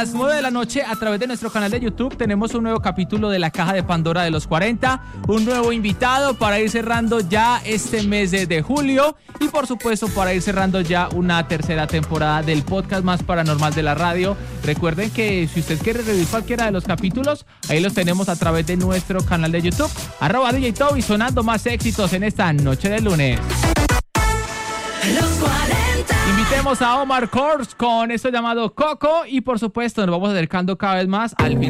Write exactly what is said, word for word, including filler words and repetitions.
las nueve de la noche, a través de nuestro canal de YouTube, tenemos un nuevo capítulo de la Caja de Pandora de los cuarenta, un nuevo invitado para ir cerrando ya este mes de, de julio y por supuesto para ir cerrando ya una tercera temporada del podcast más paranormal de la radio. Recuerden que si usted quiere revivir cualquiera de los capítulos, ahí los tenemos a través de nuestro canal de YouTube, arroba D J Toby, sonando más éxitos en esta noche de lunes. Los cuarenta. Invitemos a Omar Kors con esto llamado Coco y por supuesto nos vamos acercando cada vez más al final.